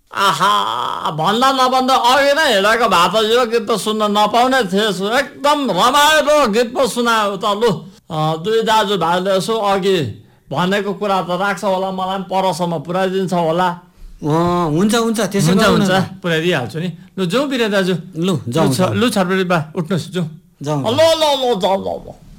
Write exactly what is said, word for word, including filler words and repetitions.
आहा भन्दा नभन्दा अघि नै हिँडेको भए त यो गीत त सुन्न नपाउने थिएछ। एकदम रमाइलो गीत पो सुनायो त। लु दुई दाजु भाइले यसो अघि भनेको कुरा त राख्छ होला, मलाई पनि परसम्म पुऱ्याइदिन्छ होला। हुन्छ हुन्छ त्यसो हुन्छ हुन्छ पुऱ्याइदिइहाल्छु नि। लु जाउँ बिरे दाजु। लु जाउँ लु छर्पेटी बा उठ्नुहोस् जाउँ। जाउँ ल ल ल जाउँ जाउँ।